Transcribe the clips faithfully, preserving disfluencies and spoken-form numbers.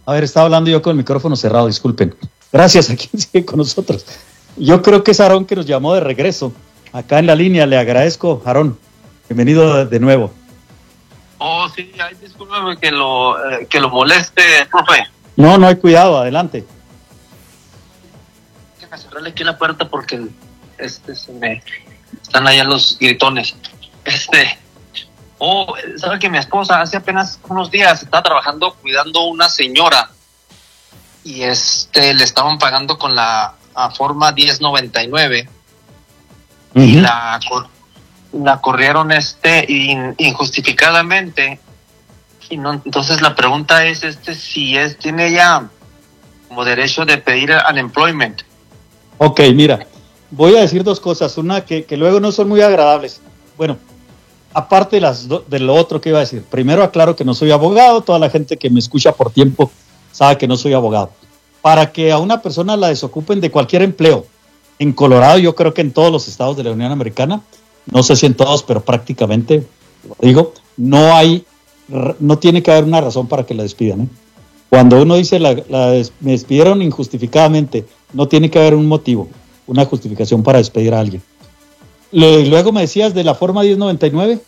A ver, estaba hablando yo con el micrófono cerrado, disculpen. Gracias a quien sigue con nosotros. Yo creo que es Aarón que nos llamó de regreso. Acá en la línea, le agradezco, Aarón. Bienvenido de, de nuevo. Oh, sí, ay, discúlpeme que lo, eh, que lo moleste, profe. No, no hay cuidado, adelante. Déjame cerrarle aquí la puerta porque este, se me están allá los gritones. Este, oh, sabe que mi esposa hace apenas unos días está trabajando cuidando a una señora y este le estaban pagando con la a forma diez noventa y nueve uh-huh. y la la corrieron este in, injustificadamente y no, entonces la pregunta es este si es tiene ella como derecho de pedir unemployment. Ok, mira, voy a decir dos cosas, una que, que luego no son muy agradables. Bueno, aparte de, las do, de lo otro que iba a decir, primero aclaro que no soy abogado, toda la gente que me escucha por tiempo sabe que no soy abogado. Para que a una persona la desocupen de cualquier empleo, en Colorado, yo creo que en todos los estados de la Unión Americana, no sé si en todos, pero prácticamente, lo digo, no hay, no tiene que haber una razón para que la despidan, ¿eh? Cuando uno dice, la, la des, me despidieron injustificadamente, no tiene que haber un motivo, una justificación para despedir a alguien. Lo, luego me decías de la forma diez noventa y nueve.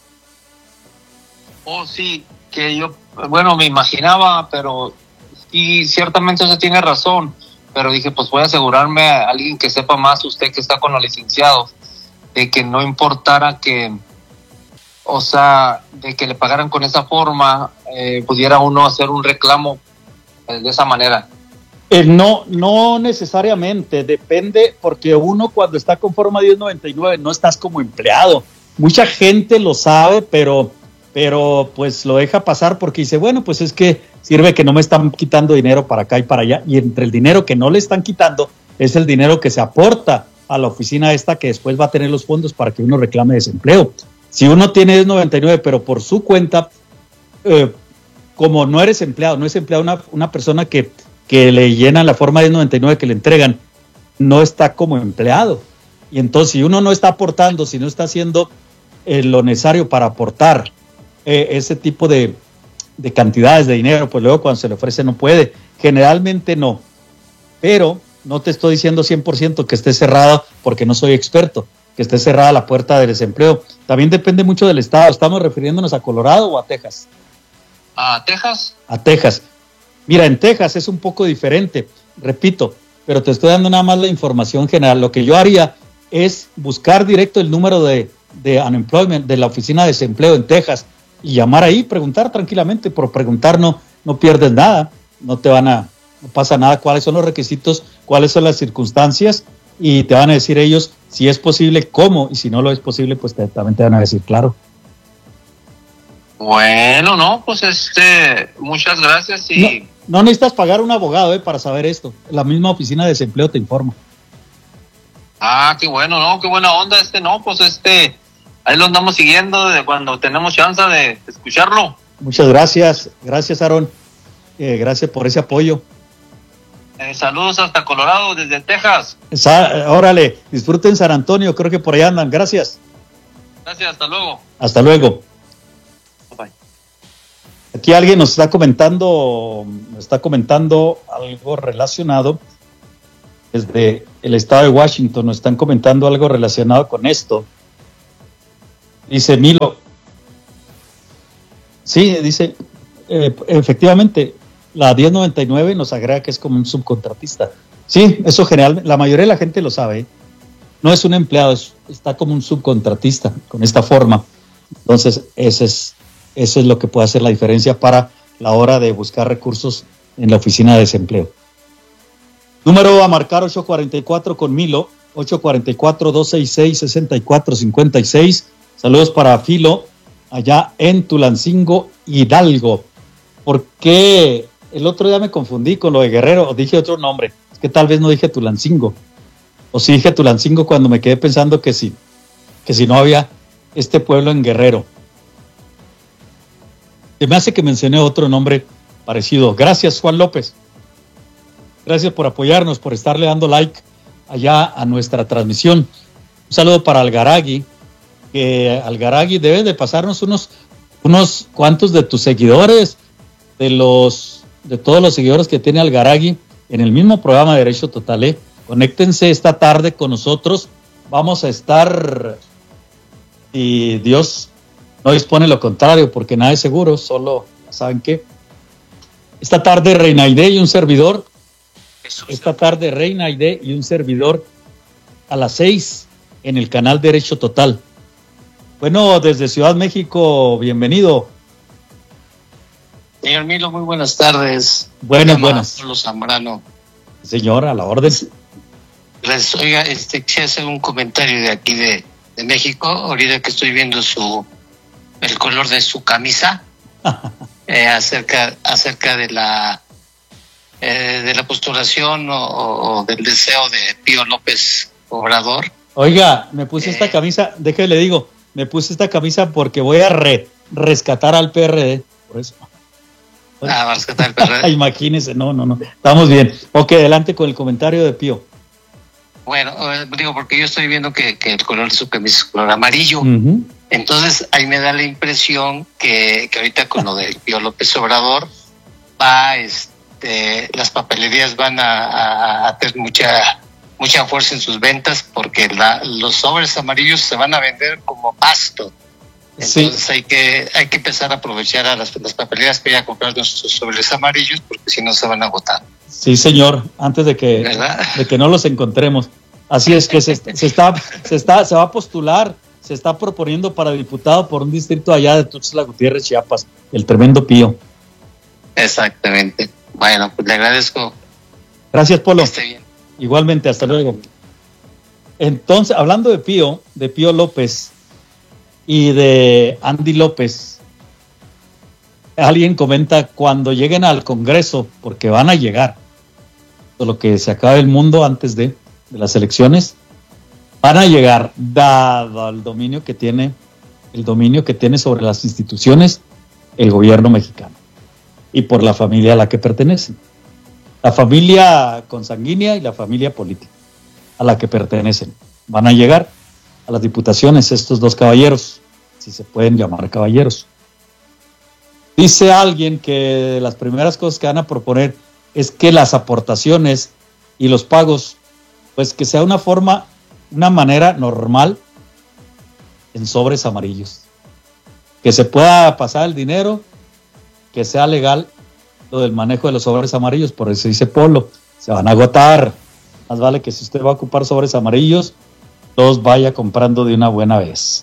Oh, sí, que yo, bueno, me imaginaba, pero sí, ciertamente eso tiene razón, pero dije, pues voy a asegurarme a alguien que sepa más, usted que está con los licenciados, de que no importara que, o sea, de que le pagaran con esa forma, eh, pudiera uno hacer un reclamo eh, de esa manera. Eh, no, no necesariamente, depende, porque uno cuando está con forma diez noventa y nueve no estás como empleado. Mucha gente lo sabe, pero, pero pues lo deja pasar porque dice, bueno, pues es que sirve que no me están quitando dinero para acá y para allá, y entre el dinero que no le están quitando es el dinero que se aporta a la oficina esta que después va a tener los fondos para que uno reclame desempleo. Si uno tiene diez noventa y nueve, pero por su cuenta, eh, como no eres empleado, no es empleado una, una persona que, que le llenan la forma diez noventa y nueve que le entregan, no está como empleado. Y entonces si uno no está aportando, si no está haciendo eh, lo necesario para aportar eh, ese tipo de de cantidades de dinero, pues luego cuando se le ofrece no puede, generalmente no, pero no te estoy diciendo cien por ciento que esté cerrada porque no soy experto, que esté cerrada la puerta del desempleo, también depende mucho del estado. ¿Estamos refiriéndonos a Colorado o a Texas? ¿A Texas? A Texas. Mira, en Texas es un poco diferente, repito, pero te estoy dando nada más la información general. Lo que yo haría es buscar directo el número de, de unemployment de la oficina de desempleo en Texas y llamar ahí, preguntar tranquilamente. Por preguntar no, no pierdes nada, no te van a, no pasa nada, cuáles son los requisitos, cuáles son las circunstancias, y te van a decir ellos si es posible, cómo, y si no lo es posible, pues te, también te van a decir, claro. Bueno, no, pues este, muchas gracias y... No, no necesitas pagar un abogado eh, para saber esto, la misma oficina de desempleo te informa. Ah, qué bueno, no, qué buena onda, este, no, pues este... Ahí lo andamos siguiendo de cuando tenemos chance de escucharlo. Muchas gracias, gracias Aarón, eh, gracias por ese apoyo. Eh, saludos hasta Colorado, desde Texas. Sa- órale, disfruten San Antonio, creo que por allá andan, gracias. Gracias, hasta luego. Hasta luego. Bye. Aquí alguien nos está comentando, nos está comentando algo relacionado, desde el estado de Washington nos están comentando algo relacionado con esto. Dice Milo, sí, dice, eh, efectivamente, la diez noventa y nueve nos agrega que es como un subcontratista. Sí, eso general, la mayoría de la gente lo sabe, ¿eh? No es un empleado, es, está como un subcontratista con esta forma. Entonces, ese es, eso es lo que puede hacer la diferencia para la hora de buscar recursos en la oficina de desempleo. Número a marcar ocho cuarenta y cuatro con Milo, ocho cuarenta y cuatro, dos sesenta y seis, sesenta y cuatro cincuenta y seis. Saludos para Filo, allá en Tulancingo, Hidalgo. ¿Por qué el otro día me confundí con lo de Guerrero? O dije otro nombre. Es que tal vez no dije Tulancingo. O sí dije Tulancingo cuando me quedé pensando que sí, que si no había este pueblo en Guerrero. Se me hace que mencioné otro nombre parecido. Gracias, Juan López. Gracias por apoyarnos, por estarle dando like allá a nuestra transmisión. Un saludo para Algaragui, que Algaragui debes de pasarnos unos, unos cuantos de tus seguidores, de los de todos los seguidores que tiene Algaragui en el mismo programa de Derecho Total. ¿eh? Conéctense esta tarde con nosotros. Vamos a estar, y Dios no dispone lo contrario, porque nada es seguro, solo, ¿saben qué? Esta tarde Reina Aide y un servidor, esta tarde Reina Aide y un servidor a las seis en el canal Derecho Total. Bueno, desde Ciudad México, bienvenido. Señor Milo, muy buenas tardes. Buenas, buenas. Pablo Zambrano. Señor, a la orden. Les, oiga, este, quisiera hacer un comentario de aquí de, de México, ahorita que estoy viendo su el color de su camisa, eh, acerca acerca de la eh, de la postulación o, o del deseo de Pío López Obrador. Oiga, me puse eh, esta camisa, déjale le digo, me puse esta camisa porque voy a re, rescatar al P R D, por eso. Ah, va a rescatar el P R D. Imagínese, no, no, no, estamos bien. Ok, adelante con el comentario de Pío. Bueno, eh, digo, porque yo estoy viendo que, que el color de su camisa es color amarillo. Uh-huh. Entonces, ahí me da la impresión que, que ahorita con lo del Pío López Obrador, va, este, las papelerías van a, a, a tener mucha, mucha fuerza en sus ventas, porque la, los sobres amarillos se van a vender como pasto. Entonces sí. hay que hay que empezar a aprovechar a las, las papelerías que ya comprar nuestros sobres amarillos, porque si no se van a agotar. Sí, señor, antes de que, de que no los encontremos. Así es que se, se está, se está, se va a postular, se está proponiendo para diputado por un distrito allá de Tuxtla Gutiérrez, Chiapas, el tremendo Pío. Exactamente. Bueno, pues le agradezco. Gracias, Polo. Que esté bien. Igualmente, hasta luego. Entonces, hablando de Pío, de Pío López y de Andy López, alguien comenta, cuando lleguen al Congreso, porque van a llegar, lo que se acabe el mundo antes de, de las elecciones, van a llegar, dado el dominio que tiene, el dominio que tiene sobre las instituciones, el gobierno mexicano, y por la familia a la que pertenecen. La familia consanguínea y la familia política a la que pertenecen. Van a llegar a las diputaciones estos dos caballeros, si se pueden llamar caballeros. Dice alguien que las primeras cosas que van a proponer es que las aportaciones y los pagos, pues que sea una forma, una manera normal en sobres amarillos. Que se pueda pasar el dinero, que sea legal lo del manejo de los sobres amarillos, por eso dice Polo, se van a agotar. Más vale que si usted va a ocupar sobres amarillos, los vaya comprando de una buena vez.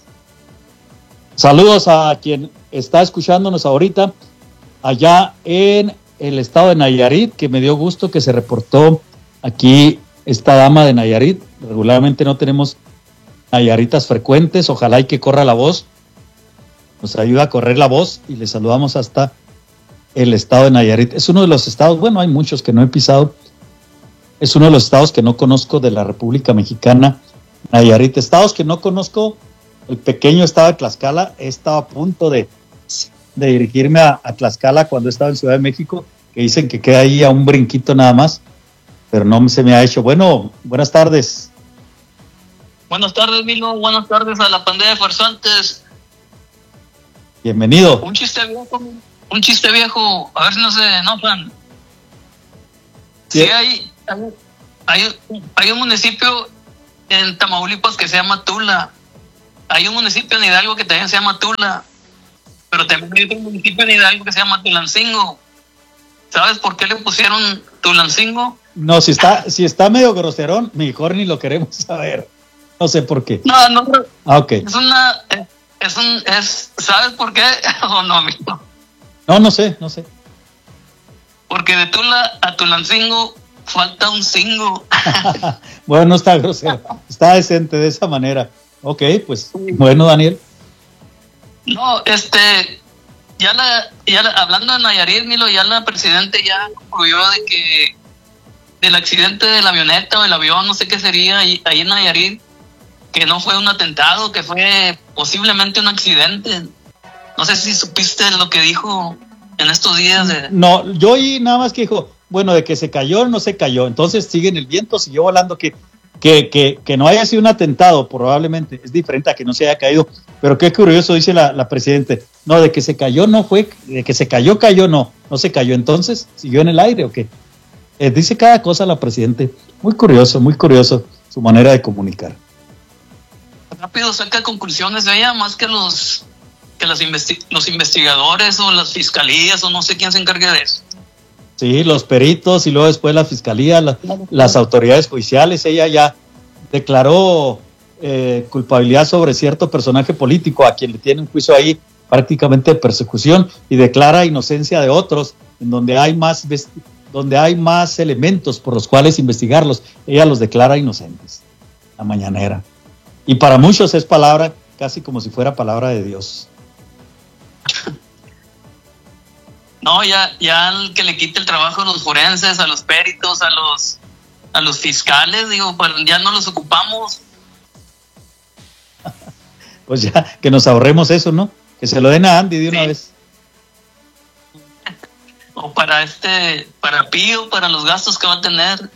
Saludos a quien está escuchándonos ahorita allá en el estado de Nayarit, que me dio gusto que se reportó aquí esta dama de Nayarit. Regularmente no tenemos nayaritas frecuentes, ojalá y que corra la voz, nos ayuda a correr la voz, y le saludamos hasta el estado de Nayarit. Es uno de los estados, bueno, hay muchos que no he pisado, es uno de los estados que no conozco de la República Mexicana, Nayarit. Estados que no conozco, el pequeño estado de Tlaxcala. He estado a punto de, de dirigirme a, a Tlaxcala cuando he estado en Ciudad de México, que dicen que queda ahí a un brinquito nada más, pero no se me ha hecho. Bueno, buenas tardes. Buenas tardes, Milo. Buenas tardes a la pandilla de farsantes. Bienvenido. Un chiste viejo, un chiste viejo, a ver si no se enojan. Sí, sí hay, hay, hay, hay un municipio en Tamaulipas que se llama Tula. Hay un municipio en Hidalgo que también se llama Tula. Pero también hay otro municipio en Hidalgo que se llama Tulancingo. ¿Sabes por qué le pusieron Tulancingo? No, si está, si está medio groserón, mejor ni lo queremos saber. No sé por qué. No, no. Ah, ok. Es una, es un, es, ¿sabes por qué? O no, amigo. No, no sé, no sé. Porque de Tula a Tulancingo falta un cingo. Bueno, no está grosero, está decente de esa manera. Ok, pues, bueno, Daniel. No, este, ya la, ya la, hablando de Nayarit, Milo, ya la presidente ya concluyó de que del accidente de la avioneta o el avión, no sé qué sería, ahí, ahí en Nayarit, que no fue un atentado, que fue posiblemente un accidente. No sé si supiste lo que dijo en estos días. De... No, yo oí nada más que dijo, bueno, de que se cayó, no se cayó. Entonces sigue en el viento, siguió volando. Que que, que, que no haya sido un atentado, probablemente, es diferente a que no se haya caído, pero qué curioso, dice la, la Presidente, no, de que se cayó no fue, de que se cayó, cayó no, no se cayó, entonces, ¿siguió en el aire o qué? Eh, dice cada cosa la Presidente, muy curioso, muy curioso su manera de comunicar. Rápido saca conclusiones de ella, más que los que los, investi- los investigadores o las fiscalías o no sé quién se encargue de eso. Sí, los peritos y luego después la fiscalía, la, las autoridades judiciales, ella ya declaró eh, culpabilidad sobre cierto personaje político a quien le tiene un juicio ahí prácticamente de persecución y declara inocencia de otros en donde hay más donde hay más elementos por los cuales investigarlos, ella los declara inocentes, la mañanera. Y para muchos es palabra, casi como si fuera palabra de Dios. No, ya, ya el que le quite el trabajo a los forenses, a los peritos, a los, a los fiscales, digo, pues ya no los ocupamos. Pues ya, que nos ahorremos eso, ¿no? Que se lo den a Andy de una sí. vez. O para este, para Pío, para los gastos que va a tener.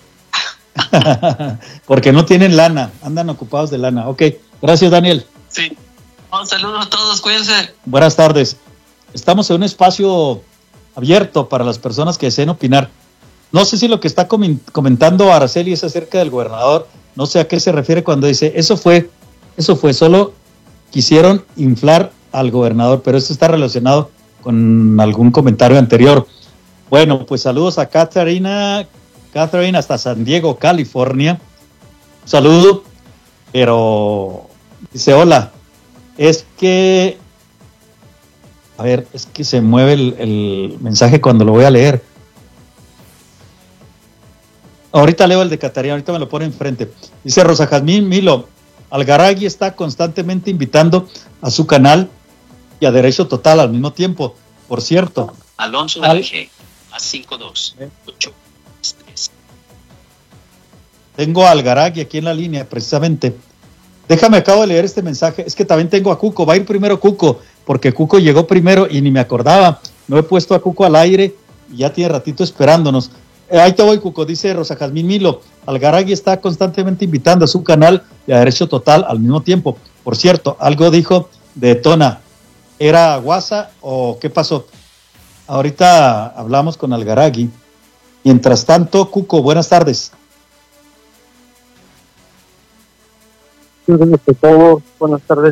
Porque no tienen lana, andan ocupados de lana. Ok, gracias, Daniel. Sí. Un saludo a todos, cuídense. Buenas tardes. Estamos en un espacio abierto para las personas que deseen opinar. No sé si lo que está comentando Araceli es acerca del gobernador. No sé a qué se refiere cuando dice, eso fue, eso fue, solo quisieron inflar al gobernador, pero eso está relacionado con algún comentario anterior. Bueno, pues saludos a Catarina, Catherine hasta San Diego, California. Un saludo, pero dice, hola, es que... A ver, es que se mueve el, el mensaje cuando lo voy a leer. Ahorita leo el de Catarina, ahorita me lo pone enfrente. Dice Rosa Jazmín Milo, Algaragui está constantemente invitando a su canal y a Derecho Total al mismo tiempo. Por cierto. Alonso Al... G, a cinco dos ocho tres. Tengo a Algaragui aquí en la línea, precisamente. Déjame, acabo de leer este mensaje. Es que también tengo a Cuco. Va a ir primero Cuco, porque Cuco llegó primero y ni me acordaba. No he puesto a Cuco al aire y ya tiene ratito esperándonos. Eh, ahí te voy, Cuco, dice Rosa Jazmín Milo. Algaragui está constantemente invitando a su canal y a Derecho Total al mismo tiempo. Por cierto, algo dijo de Tona. ¿Era guasa o qué pasó? Ahorita hablamos con Algaragui. Mientras tanto, Cuco, buenas tardes. Buenas tardes, buenas tardes.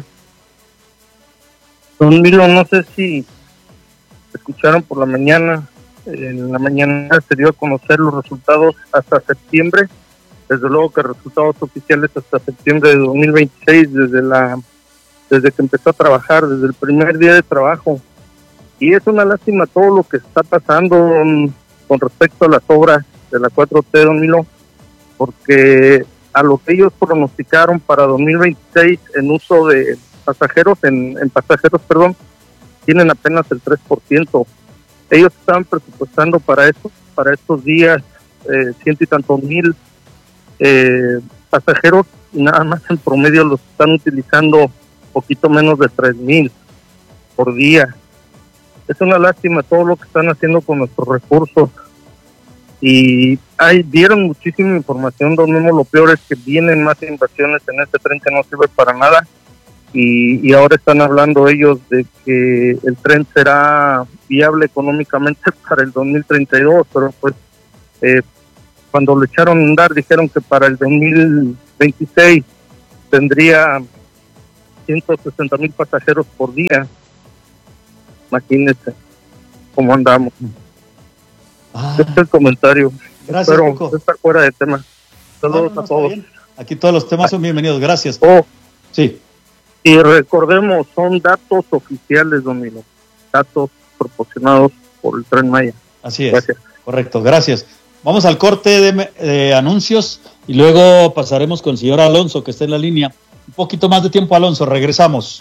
Don Milo, no sé si escucharon por la mañana, en la mañana se dio a conocer los resultados hasta septiembre, desde luego que resultados oficiales hasta septiembre de dos mil veintiséis, desde la desde que empezó a trabajar, desde el primer día de trabajo, y es una lástima todo lo que está pasando um, con respecto a las obras de la cuatro T, don Milo, porque a lo que ellos pronosticaron para dos mil veintiséis en uso de pasajeros, en, en pasajeros, perdón, tienen apenas el tres por ciento. Ellos estaban presupuestando para eso, para estos días, eh, ciento y tantos mil eh, pasajeros, y nada más en promedio los están utilizando poquito menos de tres mil por día. Es una lástima todo lo que están haciendo con nuestros recursos. Y hay, dieron muchísima información, don Memo. Lo peor es que vienen más inversiones en este tren que no sirve para nada, y, y ahora están hablando ellos de que el tren será viable económicamente para el dos mil treinta y dos, pero pues eh, cuando lo echaron a andar dijeron que para el dos mil veintiséis tendría ciento sesenta mil pasajeros por día. Imagínense cómo andamos. Ah, este es el comentario. Gracias, pero Coco. está fuera de tema. Saludos no, no, no, a todos. Aquí todos los temas son bienvenidos. Gracias. Oh, sí. Y recordemos, son datos oficiales, don Milo. Datos proporcionados por el Tren Maya. Así es. Gracias. Correcto, gracias. Vamos al corte de, de anuncios y luego pasaremos con el señor Alonso, que está en la línea. Un poquito más de tiempo, Alonso. Regresamos.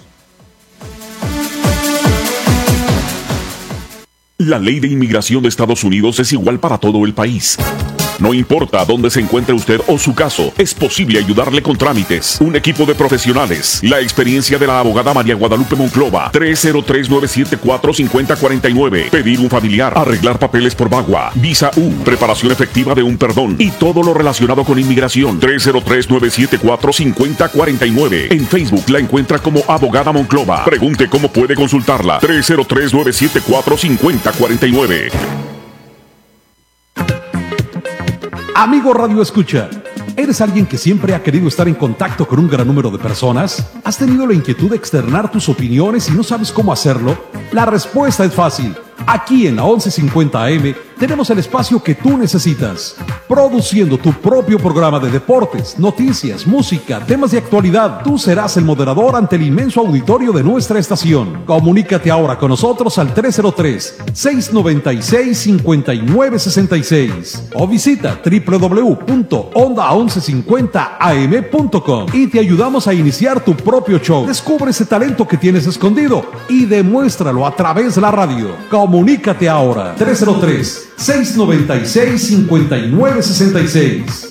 La ley de inmigración de Estados Unidos es igual para todo el país. No importa dónde se encuentre usted o su caso, es posible ayudarle con trámites. Un equipo de profesionales. La experiencia de la abogada María Guadalupe Monclova. tres cero tres, nueve siete cuatro, cinco cero cuatro nueve. Pedir un familiar. Arreglar papeles por Bagua. Visa U. Preparación efectiva de un perdón. Y todo lo relacionado con inmigración. tres cero tres, nueve siete cuatro, cinco cero cuatro nueve. En Facebook la encuentra como abogada Monclova. Pregunte cómo puede consultarla. tres cero tres, nueve siete cuatro, cinco cero cuatro nueve. Amigo Radio Escucha, ¿eres alguien que siempre ha querido estar en contacto con un gran número de personas? ¿Has tenido la inquietud de externar tus opiniones y no sabes cómo hacerlo? La respuesta es fácil. Aquí en la once cincuenta A M tenemos el espacio que tú necesitas, produciendo tu propio programa de deportes, noticias, música, temas de actualidad. Tú serás el moderador ante el inmenso auditorio de nuestra estación. Comunícate ahora con nosotros al tres cero tres, seis nueve seis, cinco nueve seis seis o visita doble u doble u doble u punto onda once cincuenta a eme punto com y te ayudamos a iniciar tu propio show. Descubre ese talento que tienes escondido y demuéstralo a través de la radio. Comunícate ahora, tres cero tres, seis nueve seis, cinco nueve seis seis.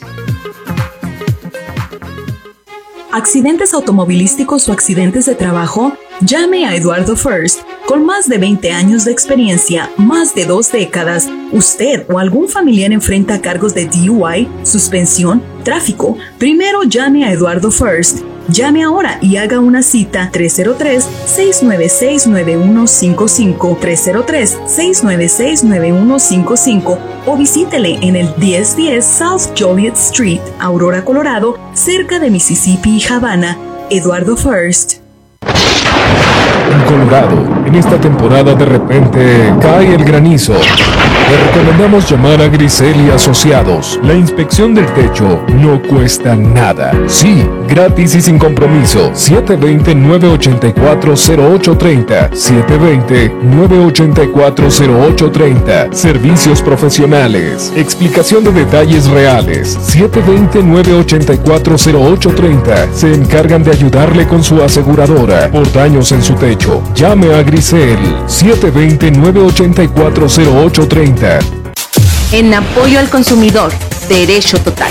¿Accidentes automovilísticos o accidentes de trabajo? Llame a Eduardo First. Con más de veinte años de experiencia, más de dos décadas, usted o algún familiar enfrenta cargos de D U I, suspensión, tráfico. Primero llame a Eduardo First. Llame ahora y haga una cita tres cero tres, seis nueve seis, nueve uno cinco cinco, tres cero tres, seis nueve seis, nueve uno cinco cinco o visítele en el diez diez South Joliet Street, Aurora, Colorado, cerca de Mississippi y Havana. Eduardo First. En Colorado, en esta temporada de repente cae el granizo. Le recomendamos llamar a Grisel y Asociados. La inspección del techo no cuesta nada. Sí, gratis y sin compromiso. siete dos cero, nueve ocho cuatro, cero ocho tres cero. siete dos cero, nueve ocho cuatro, cero ocho tres cero. Servicios profesionales. Explicación de detalles reales. siete dos cero, nueve ocho cuatro, cero ocho tres cero. Se encargan de ayudarle con su aseguradora por daños en su techo. Llame a Grisel. siete dos cero, nueve ocho cuatro, cero ocho tres cero. En apoyo al consumidor, Derecho Total.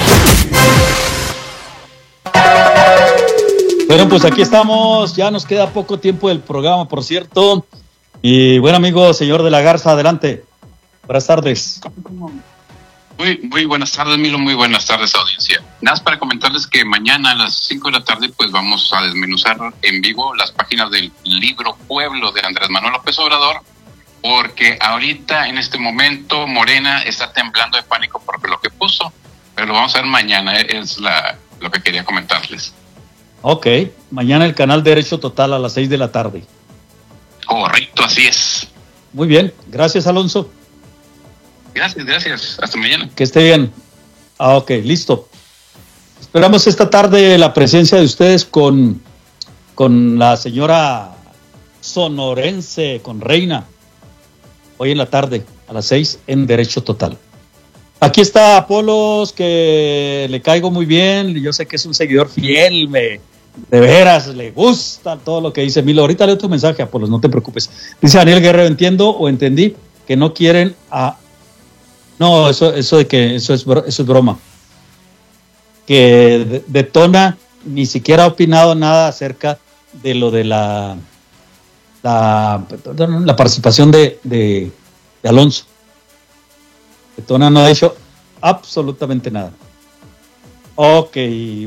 Bueno, pues aquí estamos, ya nos queda poco tiempo del programa, por cierto. Y bueno, amigo, señor de la Garza, adelante. Buenas tardes. Muy, muy buenas tardes, Milo, muy buenas tardes, audiencia. Nada más para comentarles que mañana a las cinco de la tarde pues vamos a desmenuzar en vivo las páginas del libro Pueblo de Andrés Manuel López Obrador, porque ahorita, en este momento, Morena está temblando de pánico por lo que puso, pero lo vamos a ver mañana, es la, lo que quería comentarles. Ok, mañana el canal Derecho Total a las seis de la tarde. Correcto, así es. Muy bien, gracias, Alonso. Gracias, gracias, hasta mañana. Que esté bien. Ah, ok, listo. Esperamos esta tarde la presencia de ustedes con, con la señora sonorense, con Reina. Hoy en la tarde, a las seis, en Derecho Total. Aquí está Apolos, que le caigo muy bien. Yo sé que es un seguidor fiel, me, de veras, le gusta todo lo que dice Milo. Ahorita leo tu mensaje, Apolos, no te preocupes. Dice Daniel Guerrero, entiendo o entendí que no quieren a... No, eso, eso de que eso es, eso es broma. Que de, detona, ni siquiera ha opinado nada acerca de lo de la... La, la participación de, de, de Alonso. Detona no ha hecho absolutamente nada. Ok.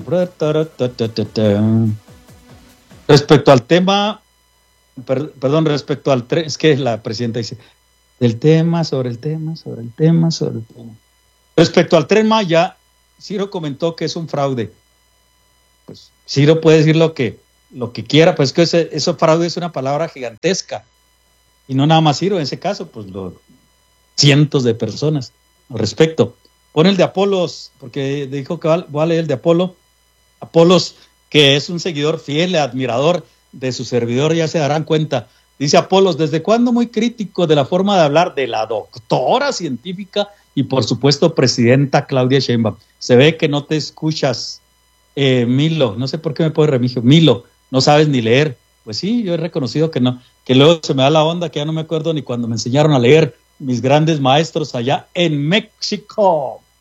Respecto al tema, per, perdón, respecto al tre, es que la presidenta dice, del tema, sobre el tema, sobre el tema, sobre el tema. Respecto al Tren Maya, Ciro comentó que es un fraude. Pues Ciro puede decir lo que lo que quiera, pues que ese, eso fraude es una palabra gigantesca y no nada más Ciro, en ese caso pues lo, cientos de personas al respecto. Pon el de Apolos, porque dijo que va, voy a leer el de Apolo Apolos, que es un seguidor fiel, admirador de su servidor, ya se darán cuenta. Dice Apolos, ¿desde cuándo muy crítico de la forma de hablar de la doctora científica y por supuesto presidenta Claudia Sheinbaum? Se ve que no te escuchas, eh, Milo, no sé por qué me pone Remigio, Milo, no sabes ni leer. Pues sí, yo he reconocido que no, que luego se me da la onda, que ya no me acuerdo ni cuando me enseñaron a leer mis grandes maestros allá en México.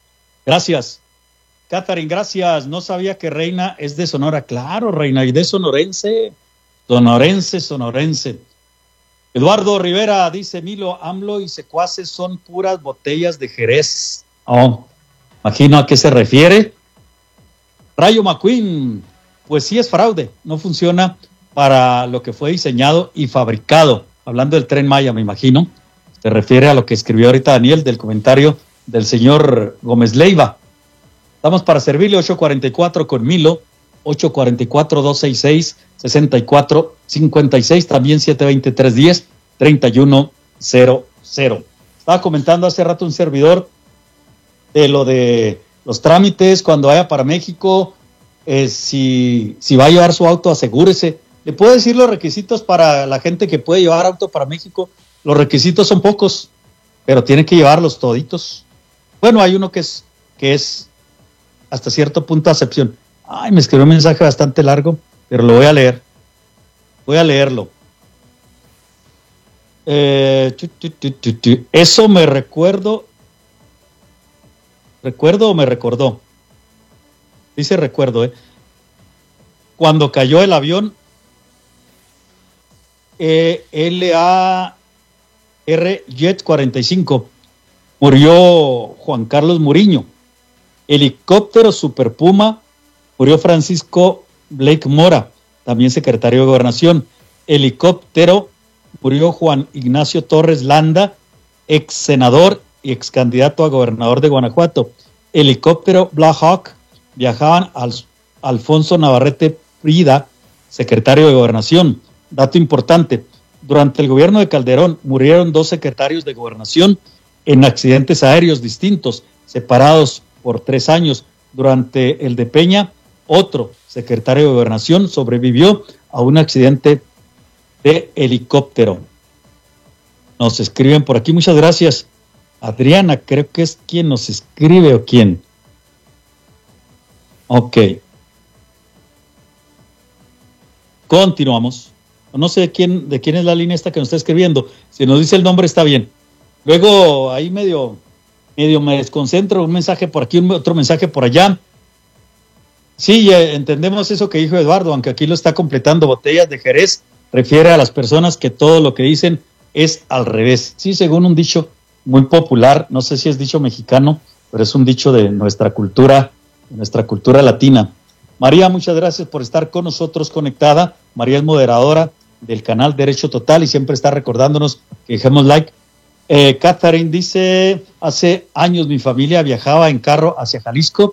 Gracias. Catherine, gracias. No sabía que Reina es de Sonora. Claro, Reina, y de sonorense. Sonorense, sonorense. Eduardo Rivera dice, Milo, AMLO y secuaces son puras botellas de Jerez. Oh, imagino a qué se refiere. Rayo McQueen, pues sí es fraude, no funciona para lo que fue diseñado y fabricado. Hablando del Tren Maya, me imagino. Se refiere a lo que escribió ahorita Daniel del comentario del señor Gómez Leiva. Estamos para servirle. Ocho cuarenta y cuatro con Milo, ocho cuarenta y cuatro, doscientos sesenta y seis, sesenta y cuatro cincuenta y seis, también siete veinte, trescientos diez, treinta y uno cero cero. Estaba comentando hace rato un servidor de lo de los trámites cuando vaya para México, eh, si, si va a llevar su auto, asegúrese. ¿Le puedo decir los requisitos para la gente que puede llevar auto para México? Los requisitos son pocos, pero tiene que llevarlos toditos. Bueno, hay uno que es, que es hasta cierto punto acepción. Ay, me escribió un mensaje bastante largo, pero lo voy a leer. Voy a leerlo. Eh, tu, tu, tu, tu, tu. Eso me recuerdo. ¿Recuerdo o me recordó? Dice recuerdo, ¿eh? Cuando cayó el avión eh, L A R Jet cuarenta y cinco, murió Juan Carlos Muriño. Helicóptero Super Puma, murió Francisco Blake Mora, también secretario de Gobernación. Helicóptero, murió Juan Ignacio Torres Landa, ex senador y ex candidato a gobernador de Guanajuato. Helicóptero Black Hawk, viajaban al, Alfonso Navarrete Frida, secretario de Gobernación. Dato importante, durante el gobierno de Calderón murieron dos secretarios de Gobernación en accidentes aéreos distintos, separados por tres años. Durante el de Peña, otro secretario de Gobernación sobrevivió a un accidente de helicóptero. Nos escriben por aquí, muchas gracias. Adriana, creo que es quien nos escribe o quién. Ok. Continuamos. No sé de quién, de quién es la línea esta que nos está escribiendo. Si nos dice el nombre está bien. Luego ahí medio, medio me desconcentro, un mensaje por aquí, un otro mensaje por allá. Sí, entendemos eso que dijo Eduardo, aunque aquí lo está completando. Botellas de Jerez refiere a las personas que todo lo que dicen es al revés. Sí, según un dicho muy popular, no sé si es dicho mexicano, pero es un dicho de nuestra cultura, de nuestra cultura latina. María, muchas gracias por estar con nosotros conectada. María es moderadora del canal Derecho Total y siempre está recordándonos que dejemos like. Eh, Catherine dice, hace años mi familia viajaba en carro hacia Jalisco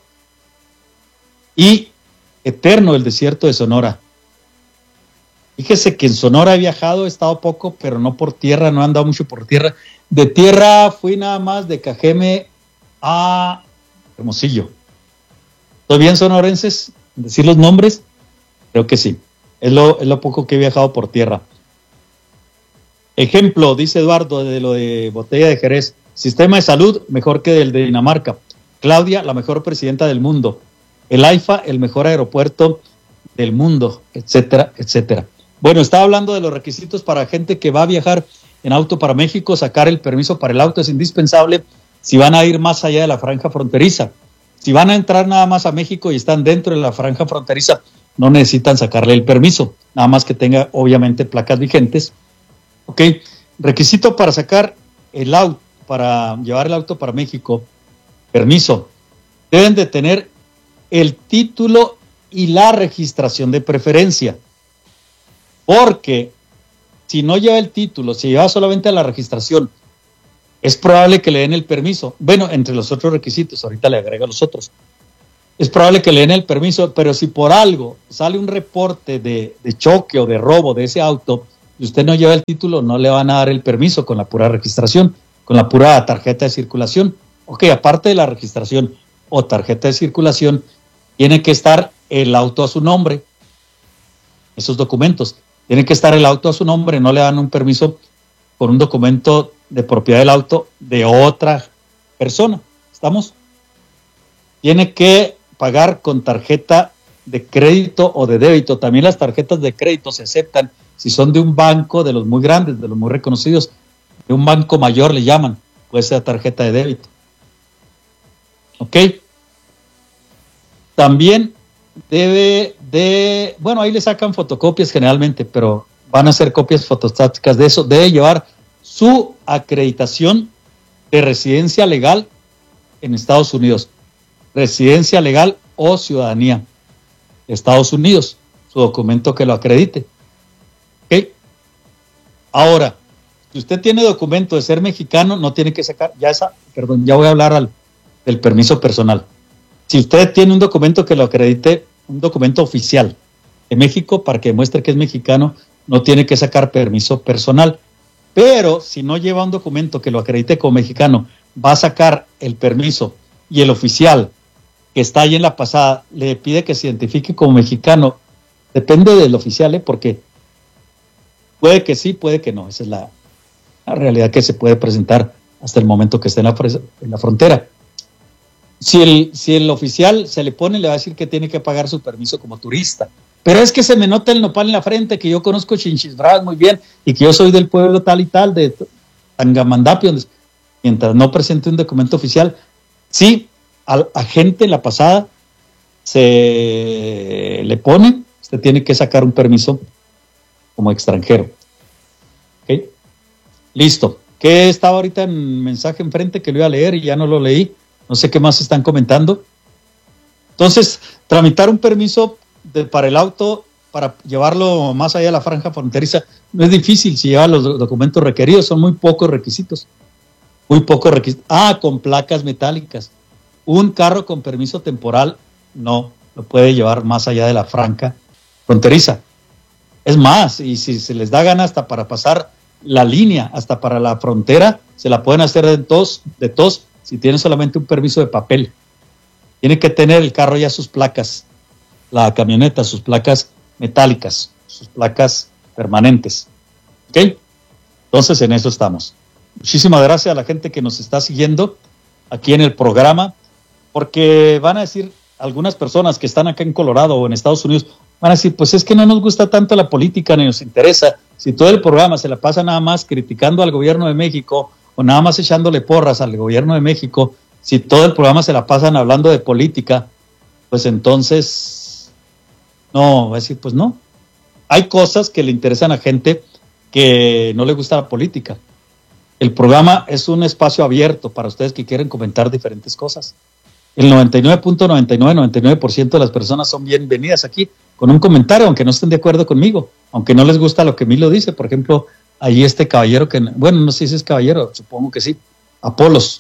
y eterno el desierto de Sonora. Fíjese que en Sonora he viajado, he estado poco, pero no por tierra, no he andado mucho por tierra. De tierra fui nada más de Cajeme a Hermosillo. ¿Estoy bien, sonorenses? ¿Decir los nombres? Creo que sí. Es lo, es lo poco que he viajado por tierra. Ejemplo, dice Eduardo, de lo de Botella de Jerez. Sistema de salud mejor que el de Dinamarca. Claudia, la mejor presidenta del mundo. El AIFA, el mejor aeropuerto del mundo, etcétera, etcétera. Bueno, estaba hablando de los requisitos para gente que va a viajar en auto para México. Sacar el permiso para el auto es indispensable si van a ir más allá de la franja fronteriza. Si van a entrar nada más a México y están dentro de la franja fronteriza, no necesitan sacarle el permiso, nada más que tenga obviamente placas vigentes. Ok, requisito para sacar el auto, para llevar el auto para México, permiso, deben de tener el título y la registración de preferencia, porque si no lleva el título, si lleva solamente la registración, es probable que le den el permiso. Bueno, entre los otros requisitos, ahorita le agrego los otros. Es probable que le den el permiso, pero si por algo sale un reporte de, de choque o de robo de ese auto y usted no lleva el título, no le van a dar el permiso con la pura registración, con la pura tarjeta de circulación. Ok, aparte de la registración o tarjeta de circulación, tiene que estar el auto a su nombre. Esos documentos. Tiene que estar el auto a su nombre, no le dan un permiso con un documento de propiedad del auto de otra persona. ¿Estamos? Tiene que pagar con tarjeta de crédito o de débito. También las tarjetas de crédito se aceptan si son de un banco de los muy grandes, de los muy reconocidos, de un banco mayor le llaman, puede ser tarjeta de débito. ¿Ok? también debe de, bueno, ahí le sacan fotocopias generalmente, pero van a hacer copias fotostáticas de eso. Debe llevar su acreditación de residencia legal en Estados Unidos, residencia legal o ciudadanía de Estados Unidos, su documento que lo acredite. ¿Ok? Ahora, si usted tiene documento de ser mexicano, no tiene que sacar, ya esa, perdón, ya voy a hablar al, del permiso personal. Si usted tiene un documento que lo acredite, un documento oficial de México para que demuestre que es mexicano, no tiene que sacar permiso personal. Pero si no lleva un documento que lo acredite como mexicano, va a sacar el permiso y el oficial que está ahí en la pasada le pide que se identifique como mexicano. Depende del oficial, ¿eh? Porque puede que sí, puede que no. Esa es la, la realidad que se puede presentar hasta el momento que esté en la, en la frontera. Si el, si el oficial se le pone, le va a decir que tiene que pagar su permiso como turista. Pero es que se me nota el nopal en la frente, que yo conozco Chinchilbrás muy bien y que yo soy del pueblo tal y tal, de Tangamandapio, donde, mientras no presente un documento oficial, sí, al agente en la pasada se le pone, usted tiene que sacar un permiso como extranjero. ¿Ok? Listo. ¿Qué estaba ahorita en mensaje enfrente que lo iba a leer y ya no lo leí? No sé qué más están comentando. Entonces, tramitar un permiso de, para el auto, para llevarlo más allá de la franja fronteriza, no es difícil si lleva los documentos requeridos, son muy pocos requisitos. Muy pocos requisitos. Ah, con placas metálicas. Un carro con permiso temporal no lo puede llevar más allá de la franja fronteriza. Es más, y si se les da gana hasta para pasar la línea, hasta para la frontera, se la pueden hacer de tos, de tos si tienen solamente un permiso de papel. Tiene que tener el carro ya sus placas, la camioneta, sus placas metálicas, sus placas permanentes. ¿Ok? Entonces en eso estamos. Muchísimas gracias a la gente que nos está siguiendo aquí en el programa, porque van a decir algunas personas que están acá en Colorado o en Estados Unidos, van a decir, pues es que no nos gusta tanto la política ni nos interesa. Si todo el programa se la pasa nada más criticando al gobierno de México o nada más echándole porras al gobierno de México, si todo el programa se la pasan hablando de política, pues entonces, no, va a decir, pues no. Hay cosas que le interesan a gente que no le gusta la política. El programa es un espacio abierto para ustedes que quieren comentar diferentes cosas. El noventa y nueve punto noventa y nueve, noventa y nueve por ciento de las personas son bienvenidas aquí con un comentario, aunque no estén de acuerdo conmigo, aunque no les gusta lo que Milo dice. Por ejemplo, ahí este caballero que, bueno, no sé si es caballero, supongo que sí, Apolos,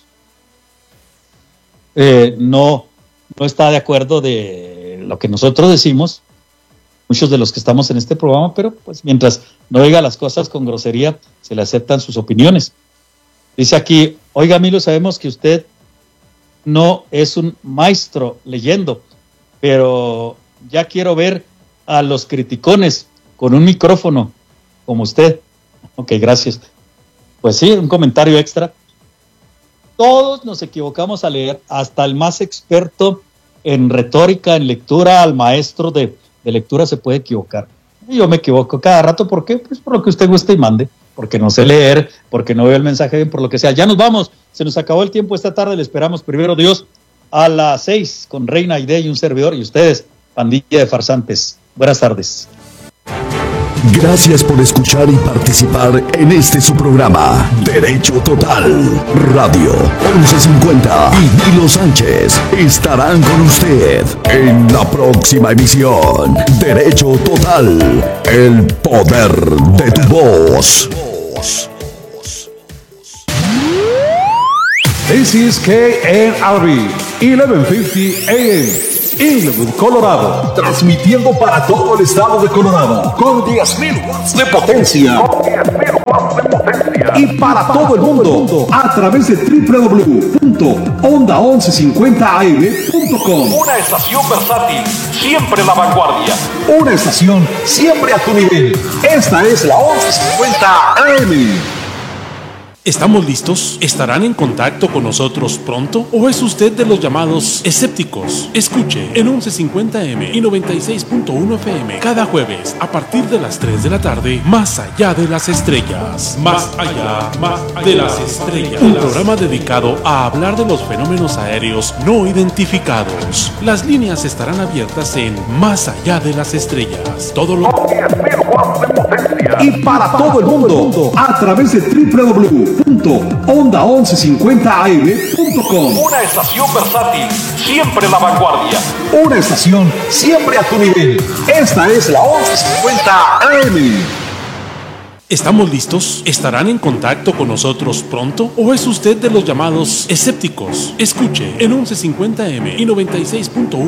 eh, no, no está de acuerdo de lo que nosotros decimos, muchos de los que estamos en este programa, pero pues mientras no diga las cosas con grosería, se le aceptan sus opiniones. Dice aquí, oiga Milo, sabemos que usted no es un maestro leyendo, pero ya quiero ver a los criticones con un micrófono como usted. Ok, gracias. Pues sí, un comentario extra. Todos nos equivocamos al leer, hasta el más experto en retórica, en lectura, al maestro de, de lectura se puede equivocar. Y yo me equivoco cada rato, ¿por qué? Pues por lo que usted guste y mande, porque no sé leer, porque no veo el mensaje bien, por lo que sea. Ya nos vamos, se nos acabó el tiempo esta tarde, le esperamos primero Dios a las seis con Reina Aide y un servidor, y ustedes, pandilla de farsantes. Buenas tardes. Gracias por escuchar y participar en este su programa, Derecho Total Radio. once cincuenta y Milo Sánchez estarán con usted en la próxima emisión. Derecho Total, el poder de tu voz. This is K N R B, eleven fifty A M. Inglewood, Colorado, transmitiendo para todo el estado de Colorado con diez mil watts de potencia y para todo el mundo a través de doble u doble u doble u punto onda once cincuenta a m punto com. Una estación versátil, siempre en la vanguardia. Una estación siempre a tu nivel. Esta es la once cincuenta A M. ¿Estamos listos? ¿Estarán en contacto con nosotros pronto? ¿O es usted de los llamados escépticos? Escuche en once cincuenta eme y noventa y seis punto uno efe eme cada jueves a partir de las tres de la tarde, Más allá de las estrellas. Más allá, más de las estrellas. Un programa dedicado a hablar de los fenómenos aéreos no identificados. Las líneas estarán abiertas en Más allá de las estrellas. Todo lo y para todo el mundo a través de doble u doble u doble u punto onda once cincuenta a eme punto com. Una estación versátil, siempre la vanguardia. Una estación siempre a tu nivel. Esta es la once cincuenta a eme. ¿Estamos listos? ¿Estarán en contacto con nosotros pronto? ¿O es usted de los llamados escépticos? Escuche en once cincuenta eme y noventa y seis punto uno